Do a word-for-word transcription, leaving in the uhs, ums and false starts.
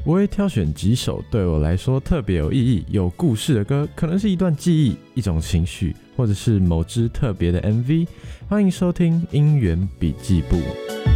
我会挑选几首对我来说特别有意义、有故事的歌，可能是一段记忆、一种情绪，或者是某支特别的 M V。欢迎收听音源笔记簿。